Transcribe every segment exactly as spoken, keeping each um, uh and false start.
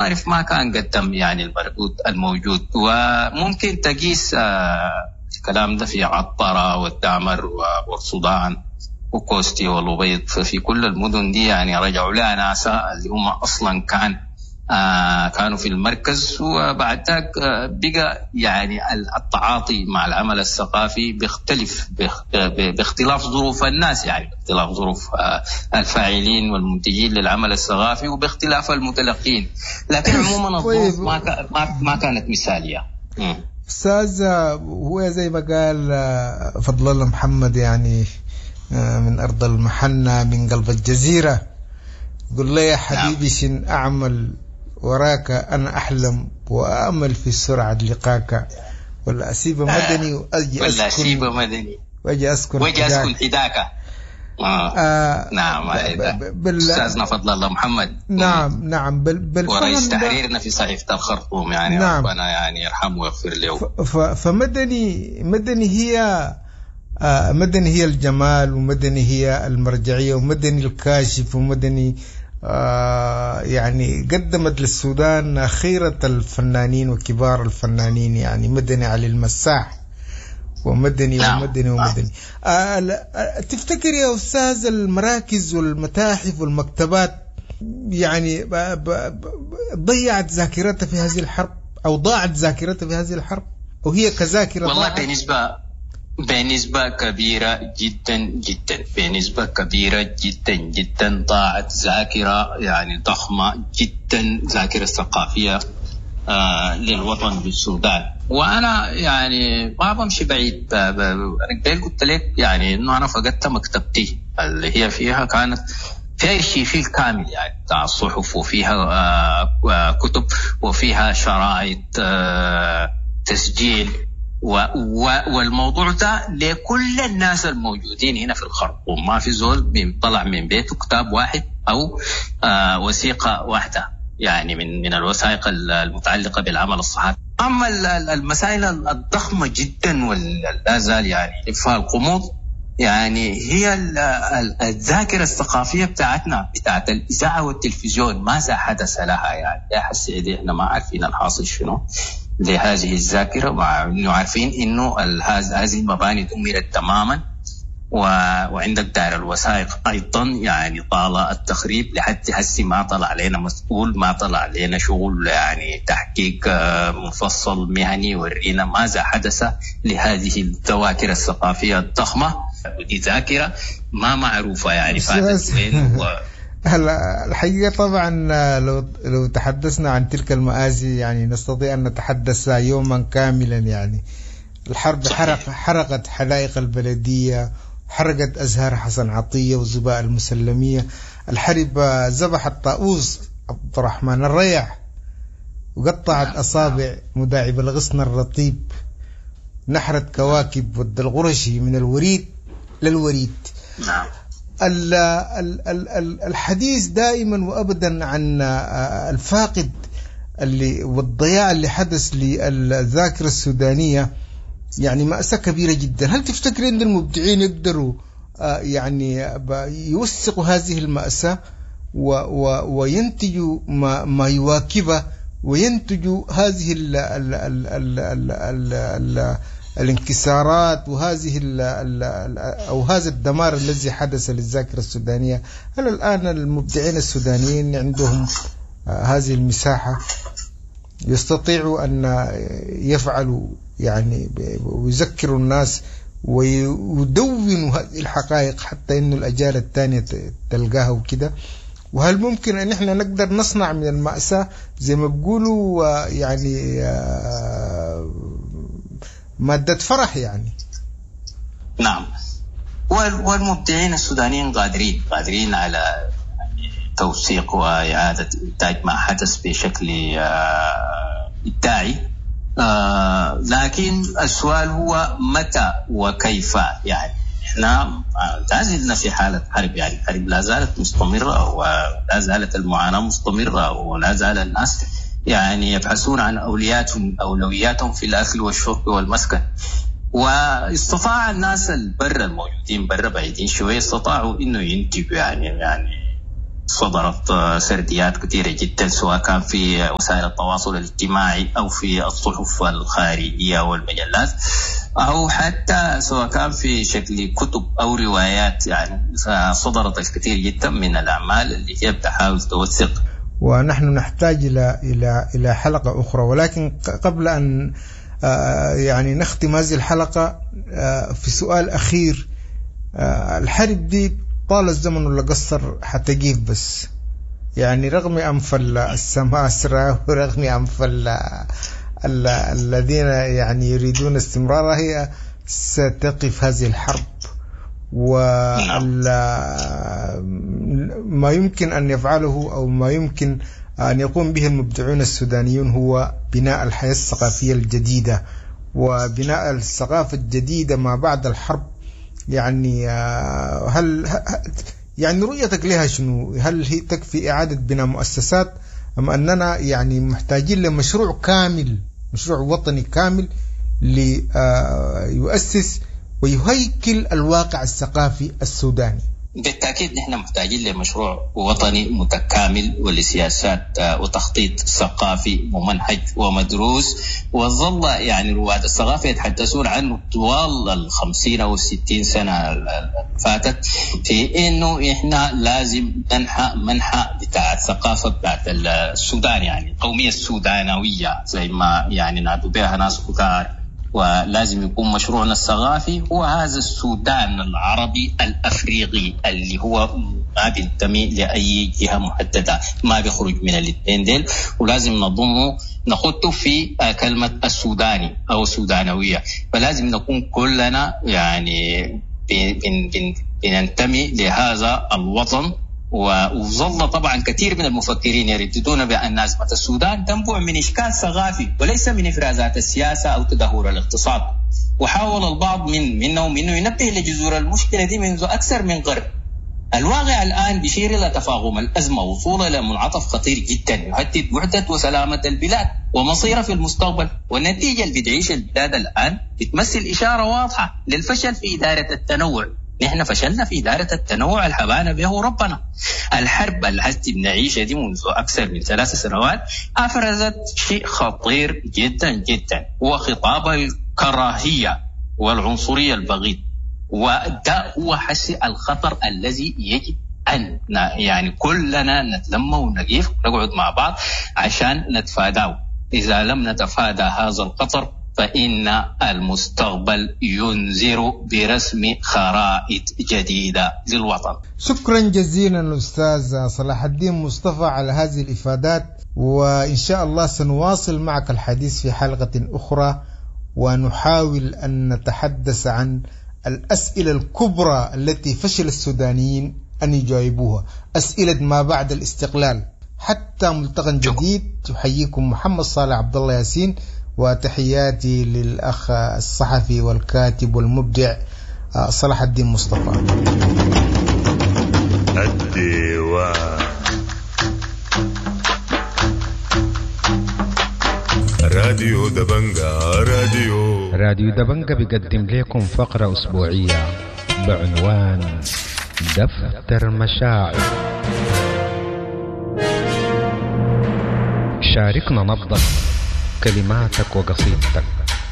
عارف ما كان قدم يعني المردود الموجود. وممكن تقيس الكلام ده في عطارة والدامر والسودان وكوستي والأبيض، ففي كل المدن دي يعني رجعوا لها ناس اللي هم أصلا كان آه كانوا في المركز، وبعد ذلك آه بقى يعني التعاطي مع العمل الثقافي بيختلف باختلاف ظروف الناس، يعني باختلاف ظروف آه الفاعلين والمنتجين للعمل الثقافي وباختلاف المتلقين، لكن عموما الظروف ما ما ما كانت مثالية. أستاذ، هو زي ما قال فضل الله محمد يعني من أرض المحنة من قلب الجزيرة، قل لي يا حبيبي شن أعمل وراك أنا أحلم وأأمل في سرعة لقاك، ولا أسيب مدني وأجي ولا أسيب مدني وأجي أسكن وأجي أسكن حداك. آه. آه. نعم بال... أستاذنا فضل الله محمد. نعم نعم بال... بالفهم ورئيس تحريرنا في صحيفة الخرطوم يعني. نعم. ربنا يعني يرحمه ويغفر له. ف... فمدني مدني هي آه مدني هي الجمال، ومدني هي المرجعية، ومدني الكاشف، ومدني آه يعني قدمت للسودان خيرة الفنانين وكبار الفنانين، يعني مدني علي المساح ومدني نعم. ومدني ومدني آه تفتكر يا أستاذ المراكز والمتاحف والمكتبات يعني ب... ب... ب... ضيعت ذاكرتها في هذه الحرب، أو ضاعت ذاكرتها في هذه الحرب، وهي كذاكرة والله ضاعت؟ بالنسبة بنسبة كبيرة جدا جدا بنسبة كبيرة جدا جدا ضاعت ذاكرة يعني ضخمة جدا، ذاكرة ثقافية آه للوطن بالسودان. وأنا يعني ما بمشي بعيد، أنا قلت لك يعني إنه أنا فقدت مكتبتي اللي هي فيها كانت فيها الشيخيل كامل يعني بتاع الصحف، وفيها آه كتب، وفيها شرائط آه تسجيل، و و والموضوع ده لكل الناس الموجودين هنا في الخرطوم، ما في زول بيطلع من بيته كتاب واحد أو آه وثيقة واحدة يعني من من الوثائق المتعلقة بالعمل الصحفي. أما المسائل الضخمة جدا ولا زال يعني فيها القمود يعني هي الذاكرة الثقافية بتاعتنا بتاعت الإذاعة والتلفزيون، ماذا حدث لها يعني؟ يا حسيدي احنا ما عارفين الحاصل شنو لهذه الذاكرة، مع انه عارفين انه هذه المباني دمرت تماما، وعندك دار الوثائق ايضا يعني طال التخريب لحد هسه ما طلع علينا مسؤول، ما طلع علينا شغل يعني تحقيق مفصل مهني يورينا ماذا حدث لهذه الذواكر الثقافية الضخمة. ودي ذاكرة ما معروفة يعني فاتت وين. هلا الحقيقة طبعا لو لو تحدثنا عن تلك المآسي يعني نستطيع أن نتحدث يوما كاملا. يعني الحرب حرق حرقت حدائق البلدية، حرقت أزهار حسن عطية والزباء المسلمية، الحرب ذبحت طاووس عبد الرحمن الريح، وقطعت أصابع مداعب الغصن الرطيب، نحرت كواكب ود الغرشي من الوريد للوريد. نعم. الحديث دائما وأبدا عن الفاقد اللي والضياع اللي حدث للذاكرة السودانية يعني مأساة كبيرة جدا. هل تفتكر أن المبدعين يقدروا يعني يوثقوا هذه المأساة وينتجوا ما, ما يواكبه، وينتجوا هذه ال ال ال ال ال ال ال الانكسارات وهذه ال ال أو هذا الدمار الذي حدث للذاكرة السودانية؟ هل الآن المبدعين السودانيين عندهم هذه المساحة يستطيعوا أن يفعلوا يعني ويذكروا الناس ويدونوا هذه الحقائق حتى إنه الأجيال الثانية تلقاها وكده؟ وهل ممكن أن احنا نقدر نصنع من المأساة زي ما بيقولوا يعني مادة فرح يعني؟ نعم. والمبدعين السودانيين قادرين قادرين على توثيق وإعادة إنتاج ما حدث بشكل إبداعي، لكن السؤال هو متى وكيف. يعني احنا لا زلنا في حالة حرب، يعني الحرب لا زالت مستمرة ولا زالت المعاناة مستمرة، ولا زال الناس يعني يبحثون عن أولوياتهم أولوياتهم في الأكل والشرب والمسكن. واستطاع الناس البر الموجودين برا بعيدين شوية استطاعوا إنه ينتجوا يعني يعني صدرت سرديات كثيرة جدا سواء كان في وسائل التواصل الاجتماعي أو في الصحف الخارجية والمجلات أو حتى سواء كان في شكل كتب أو روايات. يعني صدرت الكثير جدا من الأعمال اللي هي بتحاول توثق. ونحن نحتاج إلى إلى إلى حلقة أخرى، ولكن قبل أن يعني نختم هذه الحلقة في سؤال أخير. الحرب دي طال الزمن ولا قصر حتجيب بس، يعني رغم أنف السماسرة ورغم أنف الذين يعني يريدون استمرارها هي ستقف هذه الحرب. وما يمكن أن يفعله أو ما يمكن أن يقوم به المبدعون السودانيون هو بناء الحياة الثقافية الجديدة وبناء الثقافة الجديدة ما بعد الحرب. يعني هل يعني رؤيتك لها شنو؟ هل هي تكفي إعادة بناء مؤسسات أم أننا يعني محتاجين لمشروع كامل، مشروع وطني كامل ليؤسس ويهيكل الواقع الثقافي السوداني؟ بالتأكيد نحن محتاجين لمشروع وطني متكامل ولسياسات وتخطيط ثقافي ممنهج ومدروس. وظل يعني رواد الثقافة يتحدثون عنه طوال الخمسين أو الستين سنة فاتت في إنه إحنا لازم ننحى منحى بتاع الثقافة بتاعت السودان، يعني القومية السودانوية زي ما يعني نادوا بها ناس كتار. ولازم يكون مشروعنا الثقافي هو هذا السودان العربي الأفريقي اللي هو ما بينتمي لأي جهة محددة، ما بيخرج من الاثنين ديل، ولازم نضمه نخطه في كلمة السوداني أو السودانوية. فلازم نكون كلنا يعني بن بن بننتمي لهذا الوطن. وظل طبعا كثير من المفكرين يرددون بأن أزمة السودان تنبع من إشكال ثقافي وليس من إفرازات السياسة أو تدهور الاقتصاد. وحاول البعض من منهم إنه ينبه لجذور المشكلة دي منذ أكثر من قرن. الواقع الآن بيشير إلى تفاقم الأزمة وصولا إلى منعطف خطير جدا يهدد وحدة وسلامة البلاد ومصيرها في المستقبل. والنتيجة اللي بتعيش البلاد الآن بتمثل إشارة واضحة للفشل في إدارة التنوع. نحن فشلنا في إدارة التنوع الحبانا به ربنا. الحرب اللي هسه بنعيشها دي منذ أكثر من ثلاث سنوات أفرزت شيء خطير جدا جدا، هو خطاب الكراهية والعنصرية البغيض. وده هو حس الخطر الذي يجب أن يعني كلنا نتلم ونقف ونقعد مع بعض عشان نتفاداه. إذا لم نتفادى هذا الخطر فإن المستقبل ينذر برسم خرائط جديدة للوطن. شكرا جزيلا الأستاذ صلاح الدين مصطفى على هذه الإفادات، وإن شاء الله سنواصل معك الحديث في حلقة أخرى ونحاول أن نتحدث عن الأسئلة الكبرى التي فشل السودانيين أن يجاوبوها، أسئلة ما بعد الاستقلال. حتى ملتقى جديد، تحييكم محمد صالح عبد الله ياسين، وتحياتي للأخ الصحفي والكاتب والمبدع صلاح الدين مصطفى. الديوان راديو دبنجا راديو راديو دبنجا بيقدم لكم فقرة أسبوعية بعنوان دفتر مشاعر. شاركنا نبضك، كلماتك وقصيدتك.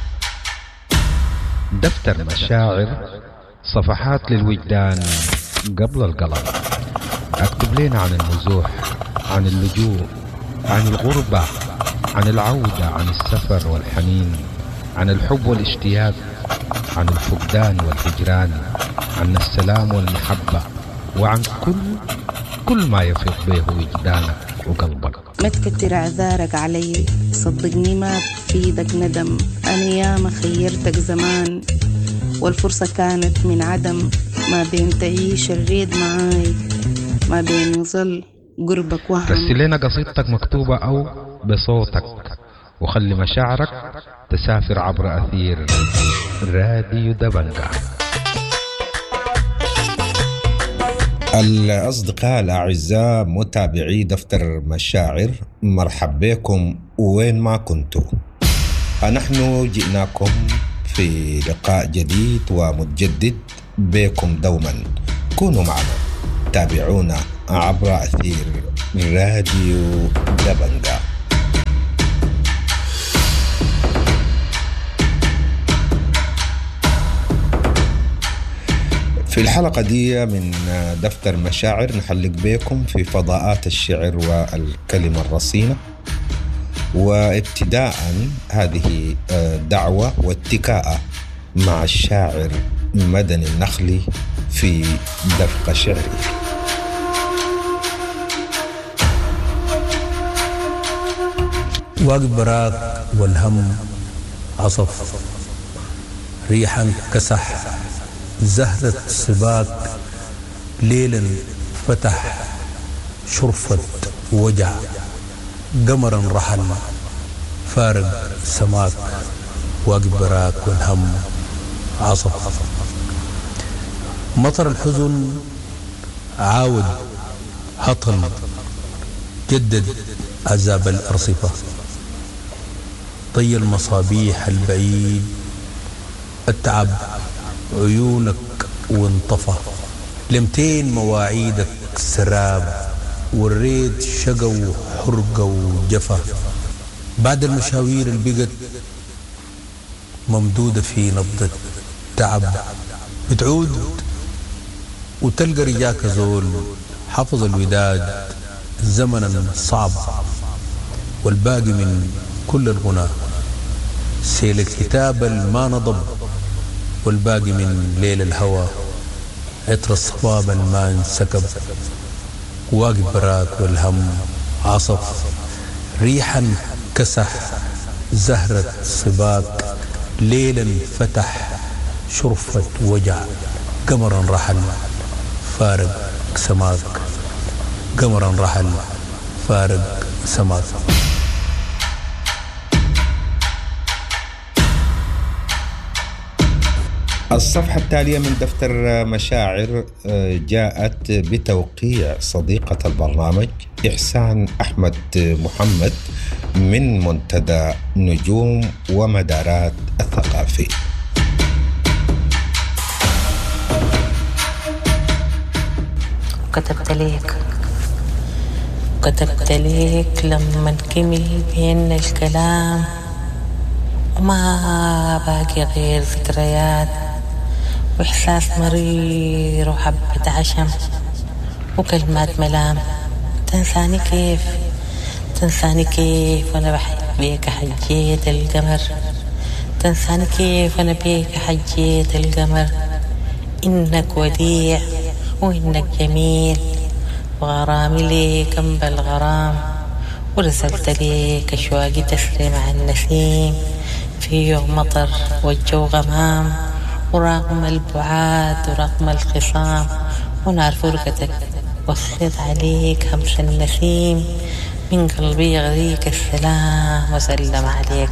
دفتر مشاعر، صفحات للوجدان قبل القلم. اكتب لنا عن النزوح، عن اللجوء، عن الغربة، عن العودة، عن السفر والحنين، عن الحب والاشتياق، عن الفقدان والهجران، عن السلام والمحبة، وعن كل كل ما يفيض به وجدانك وقلبك. ما تكتر اعذارك علي، صدقني ما بفيدك ندم. انا ياما خيرتك زمان والفرصة كانت من عدم. ما بين تعيش الريد معاي، ما بين يظل قربك وهم. رسل لنا قصيدتك مكتوبة أو بصوتك، وخلي مشاعرك تسافر عبر أثير راديو دبنجا. الأصدقاء الأعزاء متابعي دفتر مشاعر، مرحب بكم وين ما كنتوا. نحن جئناكم في لقاء جديد ومتجدد بكم دوما. كونوا معنا، تابعونا عبر أثير راديو دبنجا. في الحلقة دي من دفتر مشاعر نحلق بكم في فضاءات الشعر والكلمة الرصينة، وابتداء هذه دعوة واتكاء مع الشاعر مدني النخلي في دفق شعري. واقف براك والهم عصف، ريحا كسح زهرة سباك، ليلا فتح شرفة وجع، قمرا رحل فارق سماك. واقف براك والهم عصف، مطر الحزن عاود هطل، جدد عذاب الأرصفة، طي المصابيح البعيد، التعب عيونك وانطفى، لمتين مواعيدك سراب، والريد شقى وحرقة وجفا. بعد المشاوير البقت ممدودة في نبضة تعب، بتعود وتلقى رجاك زول حفظ الوداد زمنا صعب، والباقي من كل الغنى سيل الكتاب الما نضب، والباقي من ليل الهوى عطر الصباب ما انسكب. واقف براك والهم عصف، ريحا كسح زهرة صباك، ليلا فتح شرفة وجع، قمرا رحل فارق سماك، قمرا رحل فارق سماك. الصفحة التالية من دفتر مشاعر جاءت بتوقيع صديقة البرنامج إحسان أحمد محمد من منتدى نجوم ومدارات الثقافي. كتبت ليك كتبت ليك لما نكمل بينا الكلام، وما باقي غير ذكريات وإحساس مرير وحبة عشم وكلمات ملام. تنساني كيف تنساني كيف وأنا بحب بيك حجيت القمر، تنساني كيف وأنا بيك حجيت القمر. إنك وديع وإنك جميل، وغرامي ليك أنبى الغرام، ورسلت ليك أشواقي تسري مع النسيم في يوم مطر والجو غمام، ورغم البعاد ورغم الخصام ونار فرقتك وصلت عليك همس النسيم، من قلبي يغذيك السلام وسلم عليك.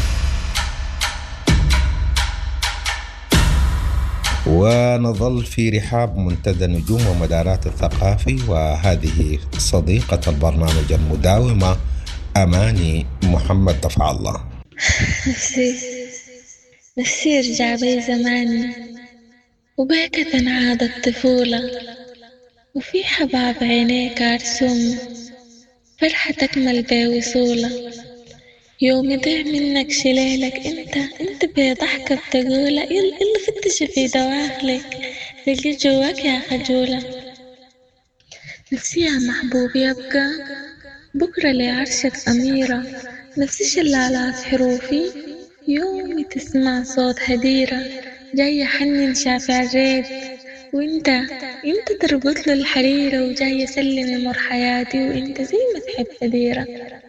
ونظل في رحاب منتدى نجوم ومدارات الثقافي، وهذه صديقة البرنامج المداومة أماني محمد دفع الله. نفسي نفسي ارجع بي زماني، وبيك تنعاد الطفولة، وفي حباب عينيك عرسوم فرحة تكمل بي وصولة. يوم يضيع منك شليلك انت انت بضحكة بتقولة، يلا يلا فتش في دواخلك تلقي جواك يا خجولة. نفسي يا محبوب يبقى بكرة لعرشك أميرة، نفسي شلالات حروفي يومي تسمع صوت هديرة، جاي حنن شافع الريد وانت انت تربط له الحريرة، وجاي سلم مر حياتي وانت زي ما تحب هديرة.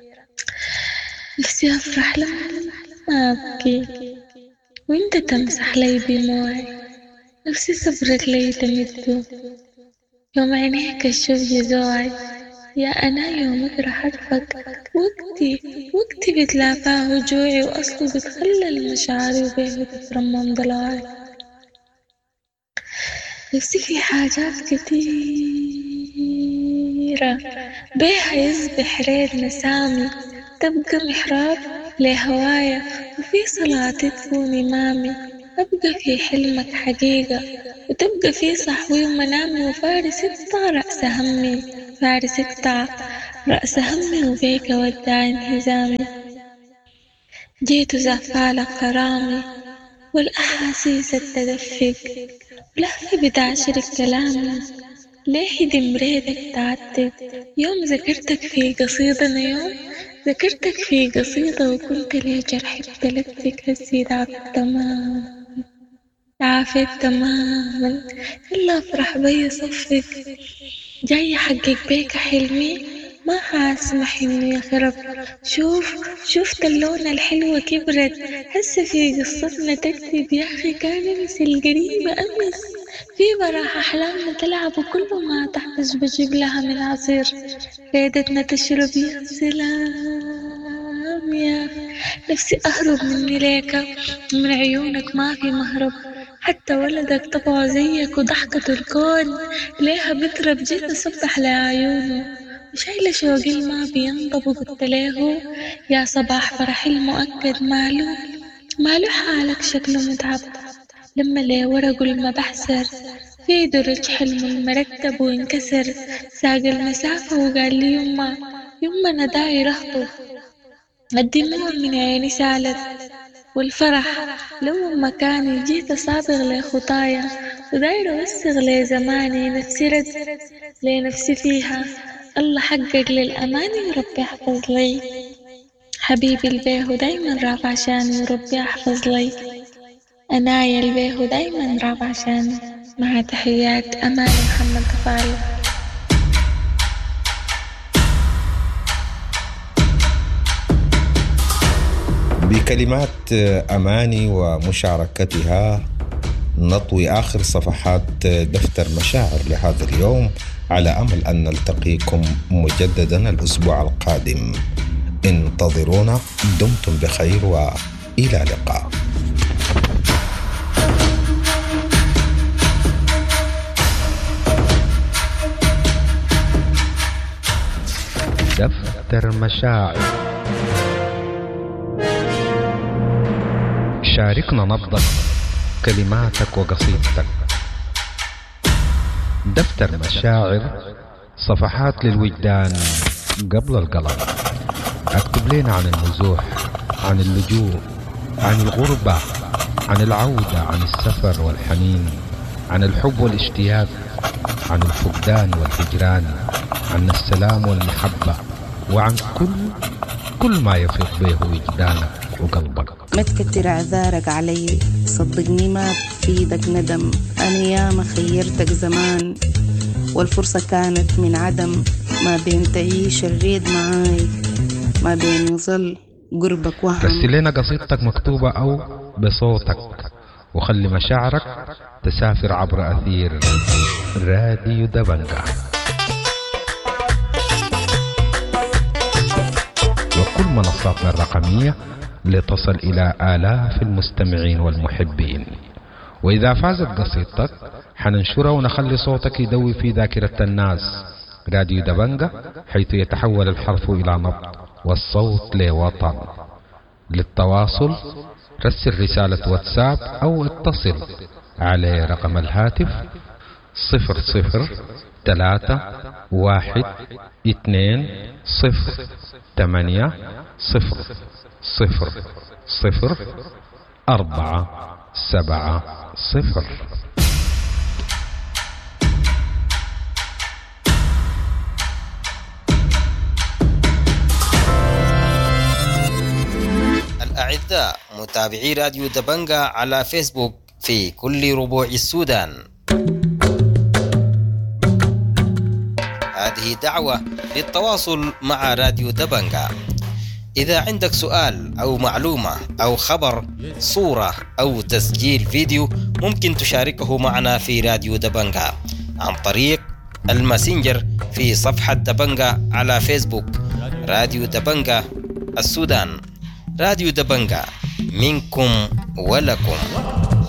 نفسي أفرح لما أبكي وانت تمسح لي دموعي، نفسي صبرك لي تمده يوم عينيك الشوق يزوعي. يا أنا يومك رح أرفق وقتي وقتي بتلافاه جوعي، وأصله بتخلل مشاعري وبيه بترمم ضلاعي. نفسي في حاجات كتيرة بيها يصبح ريد مسامي، تبقى محراب لهوايا وفي صلاتي تكون إمامي. أبقى في حلمك حقيقة، وتبقى في صحوي ومنامي، وفارس اقطع رأس همي، فارس اقطع رأس همي، وبيك وداع انهزامي. جيت زعفالك غرامي والأحاسيس التدفق، ولهفة بتعشرك كلامي، ليه دمريتك تعتق. يوم ذكرتك في قصيدة، أنا يوم ذكرتك في قصيدة، وكنت لي جرحي بتلفك، هزيت عافيت تماما، عافيت تماما، إلا أفرح بي صفك. جاي أحقق بيك حلمي، ما حاسمح إنه يخرب. شوف شوفت اللون الحلوة كبرت، هسه في قصتنا تكتب يا أخي، كان مثل قريبة أمس، في براح أحلامنا تلعب، وكل ما تحتاج بجيب لها من عصير فايدتنا تشرب. يا سلام يا نفسي أهرب مني ليك، من عيونك ما في مهرب، حتى ولدك طبعه زيك وضحكة الكون ليها بترب. جيت أصبح لعيونه وشايلة شوقي ما بينضب، وقلت له يا صباح فرحي المؤكد، ماله ماله حالك شكله متعب. لما لي ورق ما بحسر في درج حلم المرتب وانكسر، ساق المسافة وقال لي يما يما أنا داير أخطب. الدموع من عيني سالت والفرح لو مكاني، جيت أصابغ لي خطايا وداير أوسغ لي زماني، نفسي رد لنفسي فيها، الله حقق للأماني وربي يحفظ لي. حبيبي البيه دايما راب عشاني، وربي يحفظ لي. أنايا البيه دايما راب عشاني. مع تحيات أمان محمد فعلا. بكلمات أماني ومشاركتها نطوي آخر صفحات دفتر مشاعر لهذا اليوم، على أمل أن نلتقيكم مجددا الأسبوع القادم. انتظرونا، دمتم بخير وإلى اللقاء. دفتر مشاعر، شاركنا نبضك، كلماتك وقصيدتك. دفتر مشاعر، صفحات للوجدان قبل القلم. اكتب لنا عن النزوح، عن اللجوء، عن الغربة، عن العودة، عن السفر والحنين، عن الحب والاشتياق، عن الفقدان والهجران، عن السلام والمحبة، وعن كل كل ما يفيض به وجدانك وقلبك. ما تكتر اعذارك علي، صدقني ما بفيدك ندم، انا ياما خيرتك زمان والفرصة كانت من عدم، ما بين تعيش الريد معاي، ما بين يظل قربك وهم. رسل لنا قصيدتك مكتوبة أو بصوتك، وخلي مشاعرك تسافر عبر أثير راديو دبنجة وكل منصاتنا الرقمية لتصل إلى آلاف المستمعين والمحبين. وإذا فازت قصيدتك حننشرها ونخلي صوتك يدوي في ذاكرة الناس. راديو دبنجة، حيث يتحول الحرف إلى نبض والصوت لوطن. للتواصل رسل رسالة واتساب أو اتصل على رقم الهاتف صفر صفر ثلاثة واحد اثنين صفر ثمانية صفر صفر صفر أربعة سبعة صفر. الأعزاء متابعي راديو دبنجة على فيسبوك في كل ربوع السودان، هذه دعوة للتواصل مع راديو دبنجة. إذا عندك سؤال أو معلومة أو خبر، صورة أو تسجيل فيديو، ممكن تشاركه معنا في راديو دبنجة عن طريق الماسنجر في صفحة دبنجة على فيسبوك. راديو دبنجة السودان، راديو دبنجة، منكم ولكم.